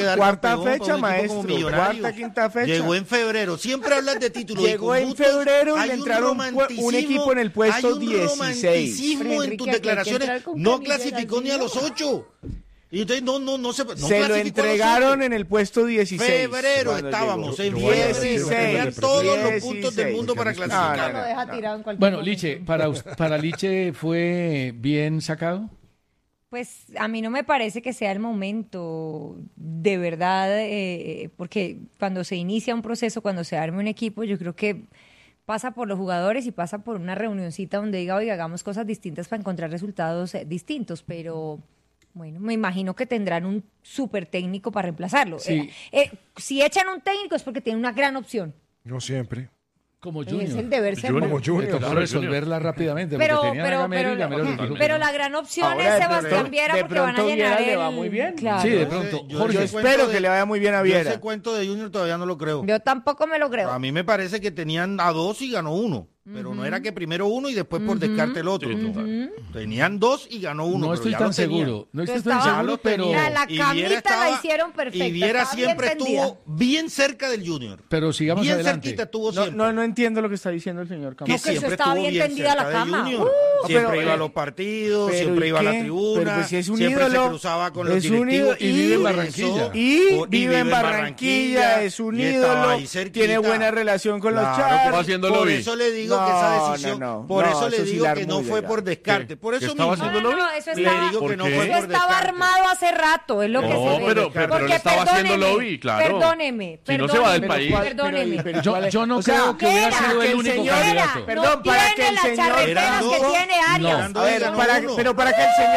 quedar cuarta campeón fecha, para un equipo como maestro. Millonarios. Cuarta, quinta fecha. Llegó en febrero. Siempre hablas de títulos. Llegó en febrero y le entraron un equipo en el puesto 16. Hay un romanticismo en tus declaraciones. No clasificó ni a los 8. Y entonces no se lo entregaron en el puesto 16. Febrero estábamos, en febrero. Tenían todos los puntos del mundo para clasificar. Bueno, Liche, para Liche fue bien sacado. Pues a mí no me parece que sea el momento, de verdad, porque cuando se inicia un proceso, cuando se arme un equipo, yo creo que pasa por los jugadores y pasa por una reunioncita donde diga, oiga, hagamos cosas distintas para encontrar resultados distintos, pero bueno, me imagino que tendrán un súper técnico para reemplazarlo. Sí. Si echan un técnico es porque tienen una gran opción. No siempre. Como Junior. Es el deber ser. Como Junior. Le tocó resolverla rápidamente porque tenían a Gamero y Gamero les dijo que pero no. la gran opción es Sebastián Viera porque van a llenar le va muy bien. Claro. Sí, de pronto. Yo espero que le vaya muy bien a Viera. Ese cuento de Junior todavía no lo creo. Yo tampoco me lo creo. A mí me parece que tenían a 2 y ganó 1. Pero no era que primero uno y después por descarte el otro. Tenían 2 y ganó 1. No estoy tan seguro. No estoy tan seguro, pero... La camita la hicieron perfecta. Y Viera siempre estuvo bien cerca del Junior. Pero sigamos bien adelante. Bien cerquita estuvo siempre. No entiendo lo que está diciendo el señor Campos. No, que eso estaba bien tendida la cama. Siempre iba a los partidos, siempre iba a la tribuna, pero pues si es un siempre ídolo, se cruzaba con los es un directivos. Y vive en Barranquilla. Y vive en Barranquilla, es un ídolo, tiene buena relación con los Charros. Por eso le digo que esa decisión, por eso le digo que no fue por descarte. Por eso mismo eso le digo que no fue por descarte. Estaba armado hace rato, es lo que se ve. Pero él estaba haciendo lobby, claro. Perdóneme. Si no se va del país. Perdóneme. Yo no creo que hubiera sido el único candidato. Perdón, para que el señor... que tiene Arias. A ver, para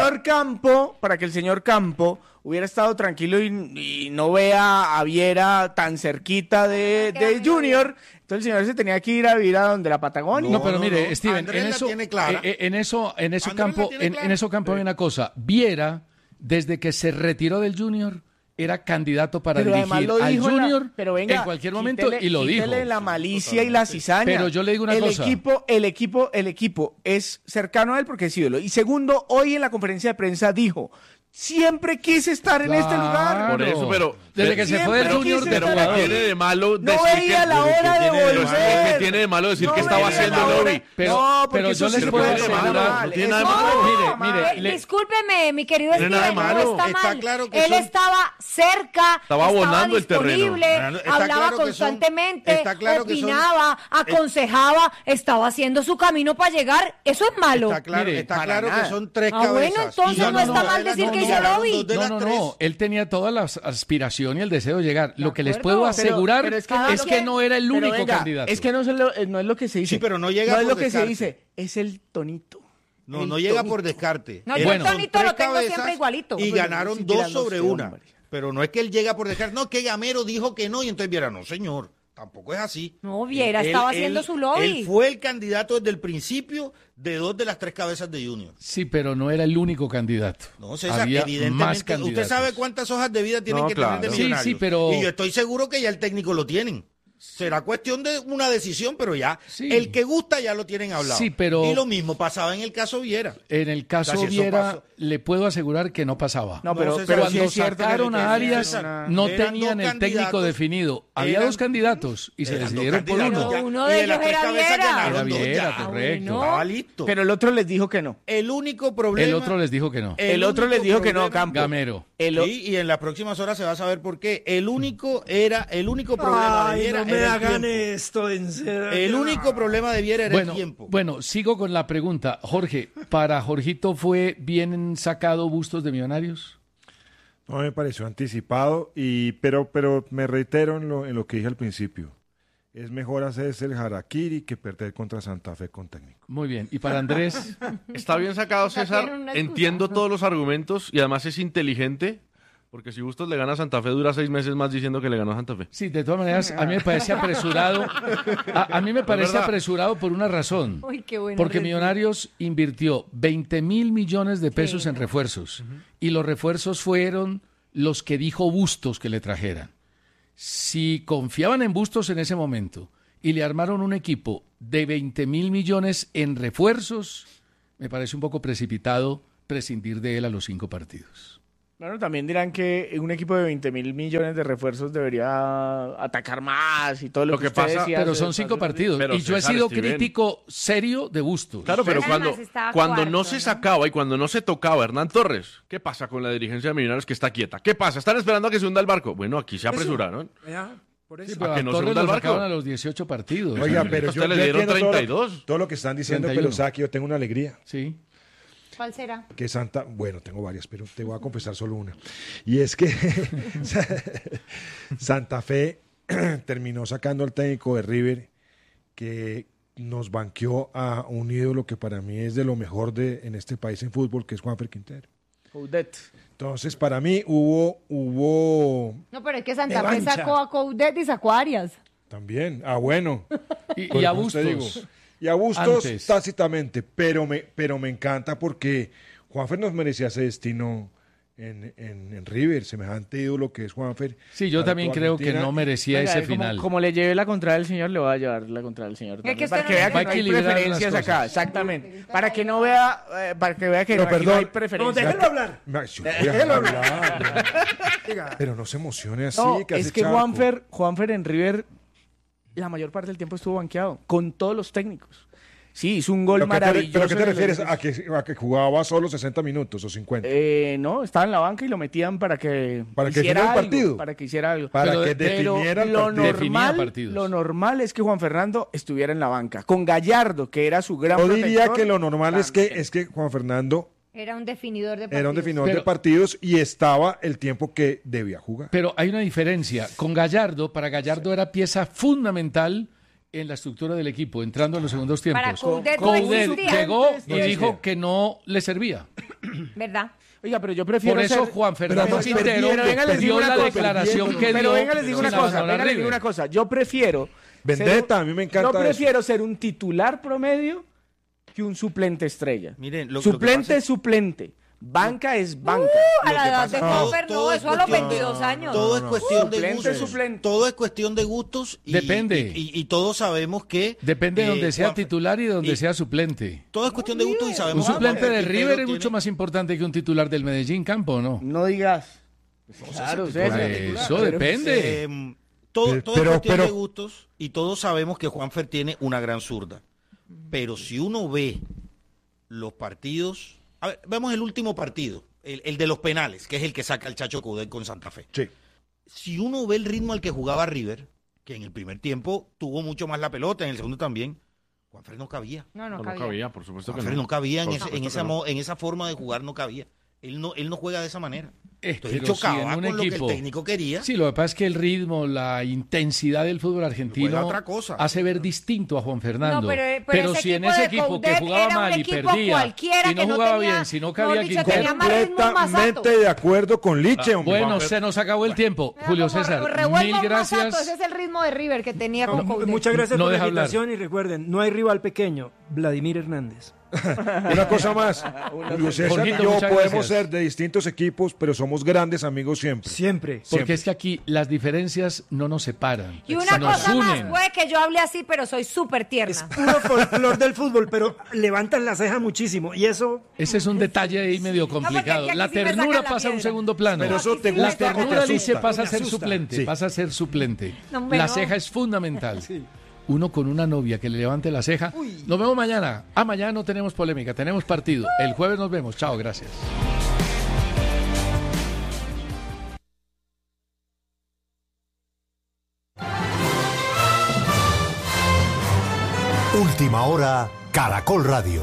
que el señor Campo hubiera estado tranquilo y no vea a Viera tan cerquita de Junior, entonces el señor se tenía que ir a vivir a donde la Patagonia. No, pero mire, Steven, en eso Campo hay una cosa. Viera, desde que se retiró del Junior, era candidato para dirigir al Junior en cualquier momento y lo dijo. La malicia y la cizaña. Pero yo le digo una cosa. El equipo es cercano a él porque es ídolo. Y segundo, hoy en la conferencia de prensa dijo: siempre quise estar en este lugar. Por eso, pero desde que se fue del Junior de jugador. ¿Qué tiene de malo no veía la hora de volver? ¿Qué tiene de malo decir que estaba haciendo lobby? Pero yo les puedo asegurar. No tiene nada de malo. Mire, discúlpeme, mi querido Steven, no está mal. Claro que él estaba cerca, estaba abonando el terreno. Hablaba constantemente, opinaba, aconsejaba, estaba haciendo su camino para llegar. Eso es malo. Está claro que son 3 cabezas. Bueno, entonces no está mal decir que hizo lobby. No, él tenía toda la aspiración y el deseo de llegar. Lo que les puedo asegurar es que no era el único candidato. Es que no es lo que se dice. Sí, pero no llega no es por lo que descarte. se dice, es el tonito. No llega por descarte. No, yo el tonito lo tengo siempre igualito. Y ganaron 2 sobre 1. Pero no es que él llega por descarte. No, que Gamero dijo que no y entonces Viera, no, señor. Tampoco es así. No, Viera estaba haciendo su lobby. Él fue el candidato desde el principio de 2 de las 3 cabezas de Junior. Sí, pero no era el único candidato. No, César, había evidentemente. más candidatos. Usted sabe cuántas hojas de vida tienen que tener de Millonarios. Sí, pero... Y yo estoy seguro que ya el técnico lo tienen. Será cuestión de una decisión, pero ya el que gusta ya lo tienen hablado. Sí, pero... Y lo mismo pasaba en el caso Viera. En el caso Viera, le puedo asegurar que no pasaba. No, pero cuando sacaron a Arias, no tenían el técnico definido. Había 2 candidatos y se decidieron por uno. Uno de ellos era Viera. Era Viera, correcto. Estaba listo. Pero el otro les dijo que no. El único problema... El otro les dijo que no. El otro les dijo que no, Campo. Gamero. Sí, y en las próximas horas se va a saber por qué. El único problema de Viera era el tiempo. Esto en serio. El único problema de Viera era el tiempo. Bueno, sigo con la pregunta. Jorge, ¿para Jorgito fue bien sacado Bustos de Millonarios? No me pareció anticipado, pero me reitero en lo que dije al principio. Es mejor hacerse el harakiri que perder contra Santa Fe con técnico. Muy bien. ¿Y para Andrés? Está bien sacado, César. Entiendo todos los argumentos y además es inteligente. Porque si Bustos le gana a Santa Fe, dura 6 meses más diciendo que le ganó a Santa Fe. Sí, de todas maneras, a mí me parece apresurado. A mí me parece apresurado por una razón. Uy, qué bueno. Porque Millonarios invirtió 20.000 millones de pesos en refuerzos. Y los refuerzos fueron los que dijo Bustos que le trajeran. Si confiaban en Bustos en ese momento y le armaron un equipo de 20.000 millones en refuerzos, me parece un poco precipitado prescindir de él a los 5 partidos. Bueno, también dirán que un equipo de 20.000 millones de refuerzos debería atacar más y todo lo que usted pasa, decía. Pero son 5 partidos. Pero y yo he César, sido Steven. crítico serio de Bustos. Claro, pero Además estaba cuando no cuarto, se ¿no? sacaba y cuando no se tocaba Hernán Torres, ¿qué pasa con la dirigencia de Millonarios que está quieta? ¿Qué pasa? ¿Están esperando a que se hunda el barco? Bueno, aquí se apresuraron. Por Sí, eso. pero ¿A a que no se Torres hunda lo el barco? sacaban a los 18 partidos. Oiga, Sí. pero Usted yo le yo dieron entiendo 32. todo lo que están diciendo, 31. pero sabe que yo tengo una alegría. Sí. ¿Cuál será? Que bueno, tengo varias, pero te voy a confesar solo una. Y es que Santa Fe terminó sacando al técnico de River, que nos banqueó a un ídolo que para mí es de lo mejor en este país en fútbol, que es Juanfer Quintero. Coudet. Entonces, para mí hubo No, pero es que Santa Fe Revancha. sacó a Coudet y sacó a Arias. también, bueno. Y Pues, a como te digo, Bustos. y a Bustos Antes. tácitamente, pero me encanta porque Juanfer nos merecía ese destino en River, semejante ídolo que es Juanfer. Sí, yo Para también toda creo que Argentina. no merecía Oiga, ese como, final. como le llevé la contraria al señor, le voy a llevar la contraria al señor. también, que usted para no que le- vea Va que a no hay equilibrar las preferencias acá, cosas. exactamente. Para que no vea, para que vea que Pero no, aquí no perdón. hay No, preferencias. déjelo hablar. Yo voy a Déjelo hablar. Diga. Pero no se emocione así. No, hace es que charco. Juanfer en River la mayor parte del tiempo estuvo banqueado, con todos los técnicos. Sí, hizo un gol ¿Pero maravilloso. qué te en el- refieres? ¿A que jugaba solo 60 minutos o 50? No, estaba en la banca y lo metían para que ¿Para que hiciera definiera el algo, partido? para que hiciera algo. Para pero- que pero definiera el lo partido. Definía partidos. normal es que Juan Fernando estuviera en la banca, con Gallardo, que era su gran Yo diría protector, que lo normal también. es que Juan Fernando Era un definidor de partidos. era un definidor Pero- de partidos y estaba el tiempo que debía jugar. Pero hay una diferencia. Con Gallardo, para Gallardo era pieza fundamental en la estructura del equipo, entrando en los segundos tiempos. Para Coudet no Coudet existía. llegó y No dijo existía. que no le servía. ¿Verdad? Oiga, pero yo prefiero Por eso ser- Juan Fernando además Quintero perdiendo, venga, les digo dio una la cosa, declaración que pero dio venga, les digo sin una cosa, abandonar venga, les digo River. una cosa. Yo prefiero Vendetta, ser- a mí me encanta Yo eso. prefiero ser un titular promedio que un suplente estrella. Miren, lo que suplente pasa es suplente. Banca es banca. A la edad de No, Juanfer, no, todo es eso a los cuestión de- 22 años. Todo es cuestión de Suplente, gustos. suplente. Todo es cuestión de gustos. Y, Depende. Y todos sabemos que. Depende de donde sea Juanfer- titular y de donde y- sea suplente. Todo es cuestión de gustos y sabemos Un que suplente Juanfer de Quintero River es tiene- mucho más importante que un titular del Medellín Campo, ¿o ¿no? No digas. Claro, César. Eso Pero- depende. Todo es cuestión pero- de gustos y todos sabemos que Juanfer tiene una gran zurda. Pero si uno ve los partidos, a ver, vemos el último partido, el de los penales, que es el que saca el Chacho Coudet con Santa Fe. Sí. Si uno ve el ritmo al que jugaba River, que en el primer tiempo tuvo mucho más la pelota, en el segundo también, Juanfer no cabía. No, No, no no cabía. cabía, por supuesto que Juanfer no. no cabía en, Por ese- supuesto en que esa, no. en esa forma de jugar, no cabía. Él no juega de esa manera. Entonces él Pero si chocaba en un con lo que el equipo- técnico quería. Sí, lo que pasa es que el ritmo, la intensidad del fútbol argentino Juega otra cosa. hace ver distinto a Juan Fernando. No, pero ese si en equipo ese de equipo Coudet que jugaba era un mal y equipo perdía cualquiera y no que no jugaba tenía- bien, si no mejor cabía dicho, Quintero. tenía más ritmo Masato. Completamente de acuerdo con Liche, hombre. Bueno, Juanfer- se nos acabó el tiempo. Era Julio como César, revuelvo mil a Masato, gracias. ese es el ritmo de River que tenía con Coudet. Muchas gracias No por la deja hablar. invitación y recuerden, no hay rival pequeño, Vladimir Hernández. Una cosa más. Julio César y Jorgito, yo muchas podemos gracias. ser de distintos equipos, pero somos grandes amigos siempre. Siempre. Porque es que aquí las diferencias no nos separan, Y una nos cosa más, unen. puede que yo hable así, pero soy súper Es tierna. puro folclor del fútbol, pero levantan la ceja muchísimo. Y eso, Ese es un detalle ahí medio complicado. aquí La sí me ternura sacan la pasa a un piedra. segundo plano. Pero eso te Aquí sí La gusta o te ternura, asusta. Alicia, pasa a Me ser asusta. suplente, Sí. pasa a ser suplente. No, hombre, La no. ceja es fundamental. Uno con una novia que le levante la ceja. Nos vemos mañana. Mañana no tenemos polémica, tenemos partido. El jueves nos vemos. Chao, gracias. Última hora, Caracol Radio.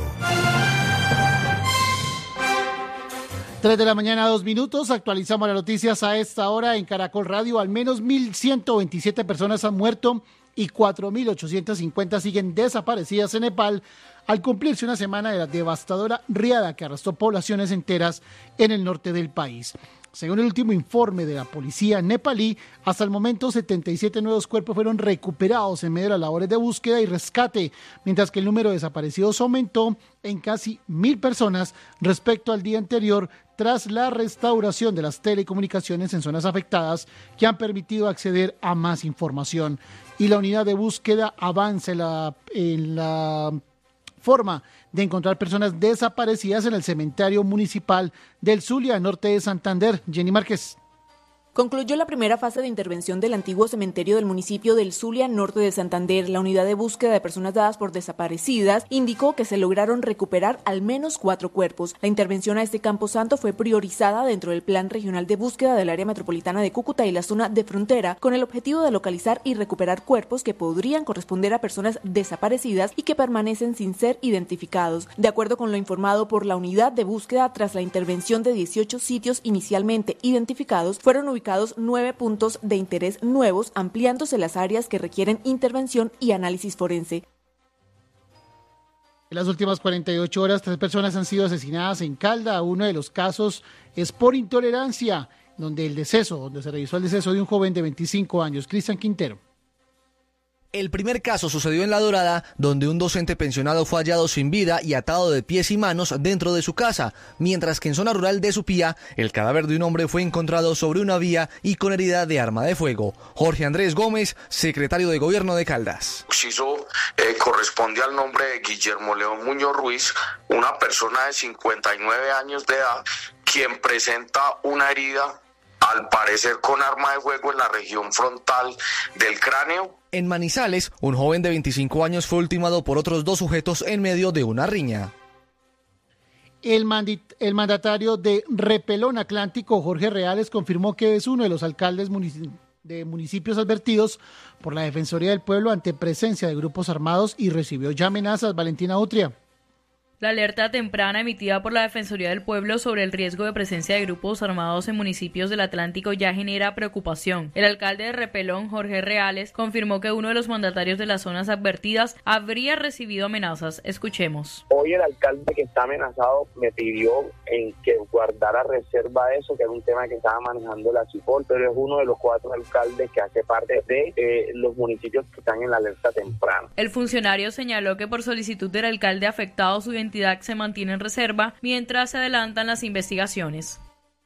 3 de la mañana, 2 minutos. Actualizamos las noticias a esta hora en Caracol Radio. Al menos 1.127 personas han muerto y 4.850 siguen desaparecidas en Nepal al cumplirse una semana de la devastadora riada que arrastró poblaciones enteras en el norte del país. Según el último informe de la policía nepalí, hasta el momento 77 nuevos cuerpos fueron recuperados en medio de las labores de búsqueda y rescate, mientras que el número de desaparecidos aumentó en casi 1.000 personas respecto al día anterior, tras la restauración de las telecomunicaciones en zonas afectadas que han permitido acceder a más información. Y la unidad de búsqueda avanza en la forma de encontrar personas desaparecidas en el cementerio municipal del Zulia, norte de Santander. Jenny Márquez. Concluyó la primera fase de intervención del antiguo cementerio del municipio del Zulia, norte de Santander. La unidad de búsqueda de personas dadas por desaparecidas indicó que se lograron recuperar al menos 4 cuerpos. La intervención a este camposanto fue priorizada dentro del Plan Regional de Búsqueda del área metropolitana de Cúcuta y la zona de frontera, con el objetivo de localizar y recuperar cuerpos que podrían corresponder a personas desaparecidas y que permanecen sin ser identificados. De acuerdo con lo informado por la unidad de búsqueda, tras la intervención de 18 sitios inicialmente identificados, fueron ubicados 9 puntos de interés nuevos, ampliándose las áreas que requieren intervención y análisis forense. En las últimas 48 horas, 3 personas han sido asesinadas en Calda. Uno de los casos es por intolerancia, donde se revisó el deceso de un joven de 25 años, Cristian Quintero. El primer caso sucedió en La Dorada, donde un docente pensionado fue hallado sin vida y atado de pies y manos dentro de su casa, mientras que en zona rural de Supía, el cadáver de un hombre fue encontrado sobre una vía y con herida de arma de fuego. Jorge Andrés Gómez, secretario de Gobierno de Caldas. Corresponde al nombre de Guillermo León Muñoz Ruiz, una persona de 59 años de edad, quien presenta una herida, al parecer con arma de fuego, en la región frontal del cráneo. En Manizales, un joven de 25 años fue ultimado por otros 2 sujetos en medio de una riña. El mandatario de Repelón Atlántico, Jorge Reales, confirmó que es uno de los alcaldes de municipios advertidos por la Defensoría del Pueblo ante presencia de grupos armados y recibió ya amenazas. Valentina Utria. La alerta temprana emitida por la Defensoría del Pueblo sobre el riesgo de presencia de grupos armados en municipios del Atlántico ya genera preocupación. El alcalde de Repelón, Jorge Reales, confirmó que uno de los mandatarios de las zonas advertidas habría recibido amenazas. Escuchemos. Hoy el alcalde que está amenazado me pidió que guardara reserva de eso, que era un tema que estaba manejando la CIPOL, pero es uno de los 4 alcaldes que hace parte de los municipios que están en la alerta temprana. El funcionario señaló que por solicitud del alcalde afectado su identidad se mantiene en reserva mientras se adelantan las investigaciones.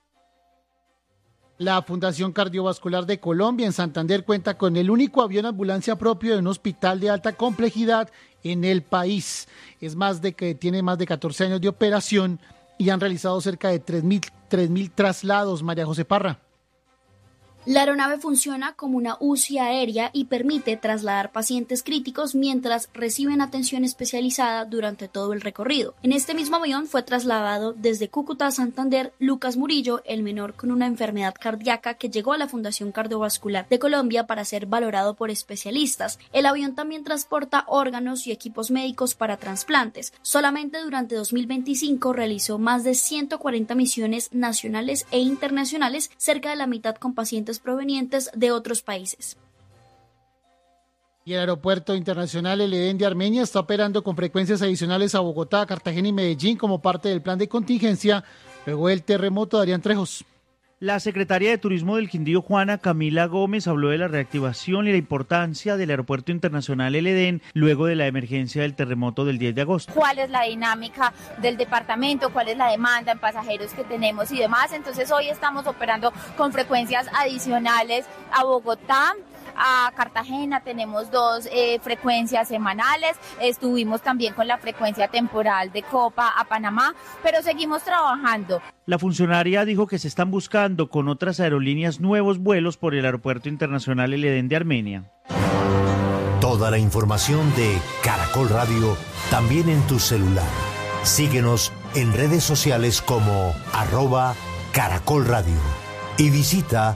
La Fundación Cardiovascular de Colombia en Santander cuenta con el único avión ambulancia propio de un hospital de alta complejidad en el país. Tiene más de 14 años de operación y han realizado cerca de 3.000 traslados. María José Parra. La aeronave funciona como una UCI aérea y permite trasladar pacientes críticos mientras reciben atención especializada durante todo el recorrido. En este mismo avión fue trasladado desde Cúcuta a Santander Lucas Murillo, el menor con una enfermedad cardíaca que llegó a la Fundación Cardiovascular de Colombia para ser valorado por especialistas. El avión también transporta órganos y equipos médicos para trasplantes. Solamente durante 2025 realizó más de 140 misiones nacionales e internacionales, cerca de la mitad con pacientes provenientes de otros países. Y el Aeropuerto Internacional El Edén de Armenia está operando con frecuencias adicionales a Bogotá, Cartagena y Medellín como parte del plan de contingencia luego del terremoto. Adrián Trejos. La secretaria de Turismo del Quindío, Juana Camila Gómez, habló de la reactivación y la importancia del Aeropuerto Internacional El Edén luego de la emergencia del terremoto del 10 de agosto. ¿Cuál es la dinámica del departamento? ¿Cuál es la demanda en pasajeros que tenemos y demás? Entonces hoy estamos operando con frecuencias adicionales a Bogotá, a Cartagena, tenemos 2 frecuencias semanales, estuvimos también con la frecuencia temporal de Copa a Panamá, pero seguimos trabajando. La funcionaria dijo que se están buscando con otras aerolíneas nuevos vuelos por el Aeropuerto Internacional El Edén de Armenia. Toda la información de Caracol Radio también en tu celular. Síguenos en redes sociales como @Caracol Radio y visita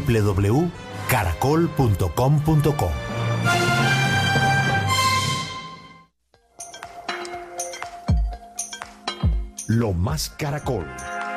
www.caracol.com.co. Lo más Caracol.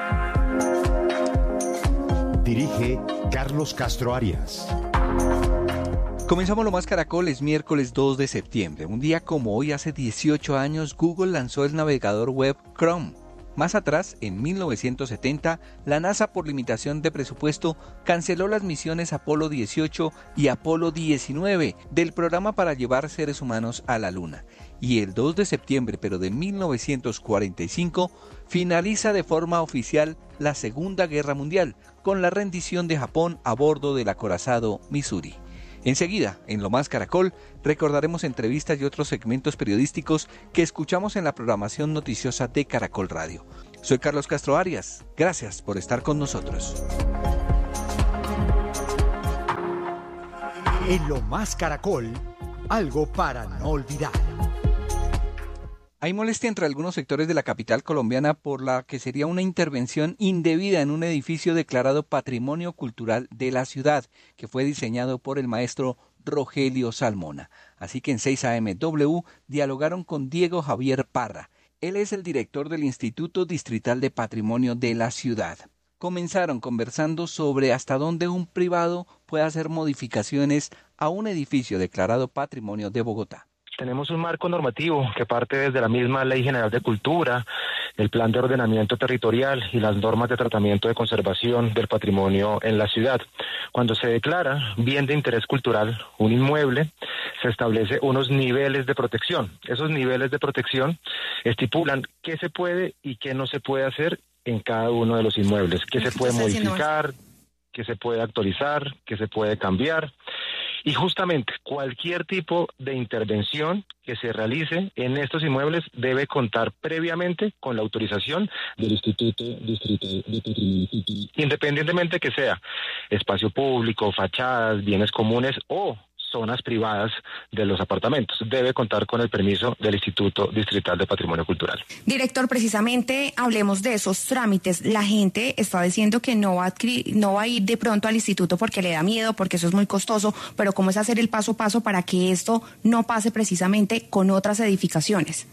Dirige Carlos Castro Arias. Comenzamos Lo Más Caracol, es miércoles 2 de septiembre. Un día como hoy, hace 18 años, Google lanzó el navegador web Chrome. Más atrás, en 1970, la NASA, por limitación de presupuesto, canceló las misiones Apolo 18 y Apolo 19 del programa para llevar seres humanos a la Luna. Y el 2 de septiembre, pero de 1945, finaliza de forma oficial la Segunda Guerra Mundial, con la rendición de Japón a bordo del acorazado Missouri. Enseguida, en Lo Más Caracol, recordaremos entrevistas y otros segmentos periodísticos que escuchamos en la programación noticiosa de Caracol Radio. Soy Carlos Castro Arias. Gracias por estar con nosotros. En Lo Más Caracol, algo para no olvidar. Hay molestia entre algunos sectores de la capital colombiana por la que sería una intervención indebida en un edificio declarado Patrimonio Cultural de la ciudad, que fue diseñado por el maestro Rogelio Salmona. Así que en 6am dialogaron con Diego Javier Parra. Él es el director del Instituto Distrital de Patrimonio de la ciudad. Comenzaron conversando sobre hasta dónde un privado puede hacer modificaciones a un edificio declarado Patrimonio de Bogotá. Tenemos un marco normativo que parte desde la misma Ley General de Cultura, el Plan de Ordenamiento Territorial y las normas de tratamiento de conservación del patrimonio en la ciudad. Cuando se declara bien de interés cultural un inmueble, se establece unos niveles de protección. Esos niveles de protección estipulan qué se puede y qué no se puede hacer en cada uno de los inmuebles, qué se puede modificar, qué se puede actualizar, qué se puede cambiar. Y justamente cualquier tipo de intervención que se realice en estos inmuebles debe contar previamente con la autorización del Instituto Distrital de Patrimonio Cultural, independientemente que sea espacio público, fachadas, bienes comunes o zonas privadas de los apartamentos. Debe contar con el permiso del Instituto Distrital de Patrimonio Cultural. Director, precisamente hablemos de esos trámites. La gente está diciendo que no va a ir de pronto al instituto porque le da miedo, porque eso es muy costoso, pero ¿cómo es hacer el paso a paso para que esto no pase precisamente con otras edificaciones?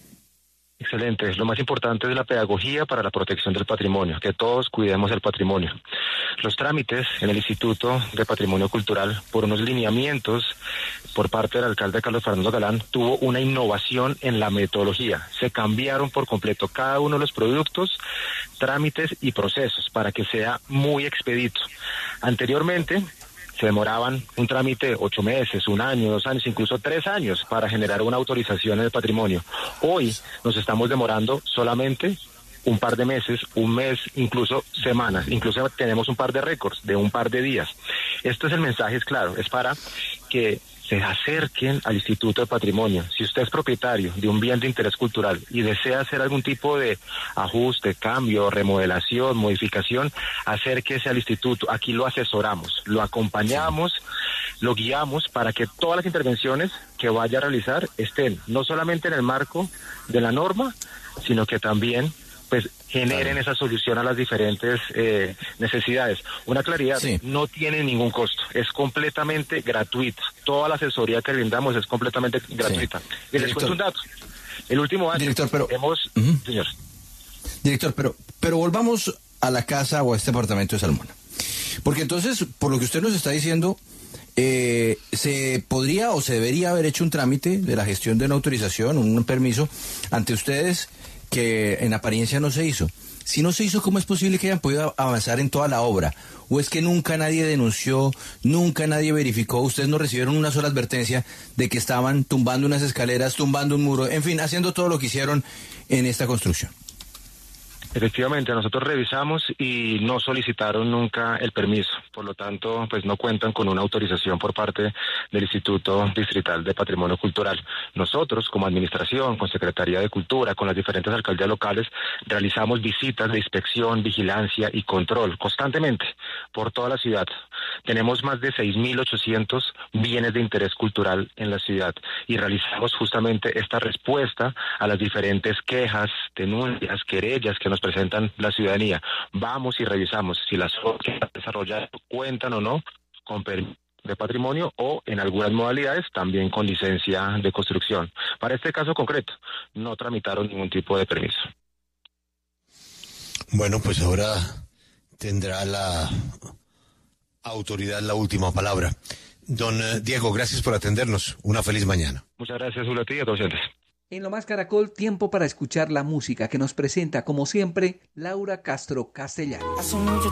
Excelente. Lo más importante es la pedagogía para la protección del patrimonio, que todos cuidemos el patrimonio. Los trámites en el Instituto de Patrimonio Cultural, por unos lineamientos por parte del alcalde Carlos Fernando Galán, tuvo una innovación en la metodología. Se cambiaron por completo cada uno de los productos, trámites y procesos para que sea muy expedito. Anteriormente se demoraban un trámite 8 meses, 1 año, 2 años, incluso 3 años para generar una autorización en el patrimonio. Hoy nos estamos demorando solamente un par de meses, un mes, incluso semanas. Incluso tenemos un par de récords de un par de días. Esto es el mensaje, es claro, es para que se acerquen al Instituto de Patrimonio. Si usted es propietario de un bien de interés cultural y desea hacer algún tipo de ajuste, cambio, remodelación, modificación, acérquese al instituto. Aquí lo asesoramos, lo acompañamos, lo guiamos para que todas las intervenciones que vaya a realizar estén no solamente en el marco de la norma, sino que también pues generen esa solución a las diferentes necesidades. Una claridad, no tiene ningún costo, es completamente gratuita. Toda la asesoría que brindamos es completamente gratuita. Y les cuento un dato. El último año señor. Director, pero volvamos a la casa o a este apartamento de Salmona. Porque entonces, por lo que usted nos está diciendo, se podría o se debería haber hecho un trámite de la gestión de una autorización, un permiso, ante ustedes, que en apariencia no se hizo. Si no se hizo, ¿cómo es posible que hayan podido avanzar en toda la obra? ¿O es que nunca nadie denunció, nunca nadie verificó? Ustedes no recibieron una sola advertencia de que estaban tumbando unas escaleras, tumbando un muro, en fin, haciendo todo lo que hicieron en esta construcción. Efectivamente, nosotros revisamos y no solicitaron nunca el permiso, por lo tanto, pues no cuentan con una autorización por parte del Instituto Distrital de Patrimonio Cultural. Nosotros, como administración, con Secretaría de Cultura, con las diferentes alcaldías locales, realizamos visitas de inspección, vigilancia y control constantemente por toda la ciudad. Tenemos más de 6.800 bienes de interés cultural en la ciudad y realizamos justamente esta respuesta a las diferentes quejas, denuncias, querellas que nos presentan la ciudadanía. Vamos y revisamos si las obras que están desarrolladas cuentan o no con permiso de patrimonio o en algunas modalidades también con licencia de construcción. Para este caso concreto, no tramitaron ningún tipo de permiso. Bueno, pues ahora tendrá la autoridad la última palabra. Don Diego, gracias por atendernos. Una feliz mañana. Muchas gracias, Julio, a ti y a todos ustedes. En Lo Más Caracol, tiempo para escuchar la música que nos presenta, como siempre, Laura Castro Castellanos.